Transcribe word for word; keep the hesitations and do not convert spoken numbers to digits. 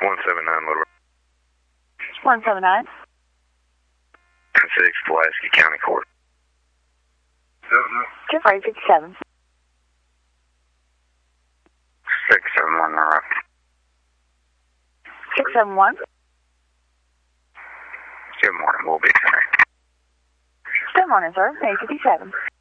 one seven nine, Little Rock. one seven nine. ten six, Pulaski County Court. Two five fifty-seven. six seven one, Little Rock. six seven one. Good morning, we'll be tonight. Good morning, sir. eight fifty-seven.